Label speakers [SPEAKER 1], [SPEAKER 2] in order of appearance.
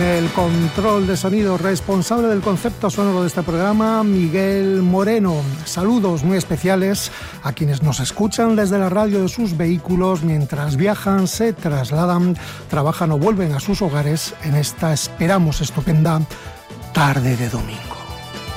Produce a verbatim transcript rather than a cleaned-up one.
[SPEAKER 1] el control de sonido, responsable del concepto sonoro de este programa, Miguel Moreno. Saludos muy especiales a quienes nos escuchan desde la radio de sus vehículos mientras viajan, se trasladan, trabajan o vuelven a sus hogares en esta, esperamos, estupenda tarde de domingo.